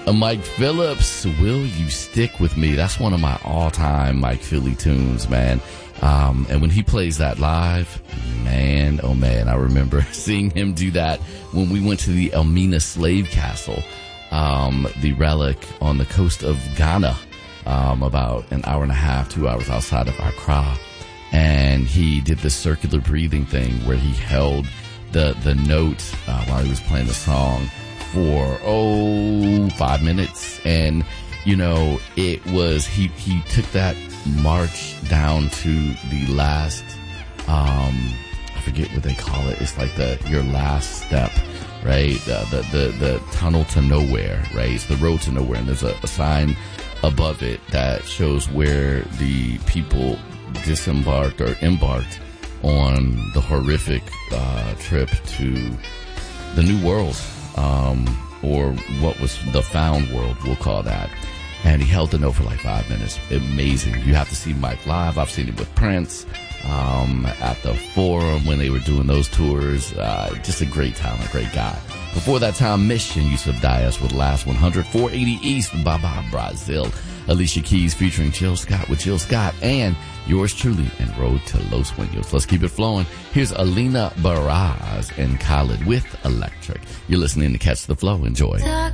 Mike Phillips, Will You Stick With Me? That's one of my all-time Mike Philly tunes, man. And when he plays that live, man, oh man, I remember seeing him do that when we went to the Elmina Slave Castle, the relic on the coast of Ghana, about an hour and a half, 2 hours outside of Accra. And he did this circular breathing thing where he held the note while he was playing the song for 5 minutes. And you know, it was he took that march down to the last I forget what they call it. It's like your last step, right? The tunnel to nowhere, right? It's the road to nowhere, and there's a sign above it that shows where the people disembarked or embarked on the horrific trip to the New World, or what was the found world, we'll call that. And he held the note for like 5 minutes. Amazing. You have to see Mike live. I've seen him with Prince at the Forum when they were doing those tours. Just a great talent, great guy. Before that time, Mission, Yusuf Dias with Last 100, 480 East, Baba Brazil, Alicia Keys featuring Jill Scott with Jill Scott, and yours truly, and Road to Los Sueños. Let's keep it flowing. Here's Alina Baraz and Khalid with Electric. You're listening to Catch the Flow. Enjoy.